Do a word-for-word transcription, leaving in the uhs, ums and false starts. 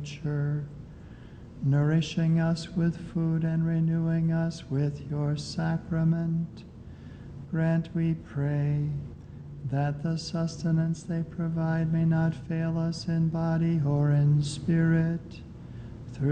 nature, nourishing us with food and renewing us with your sacrament. Grant, we pray, that the sustenance they provide may not fail us in body or in spirit,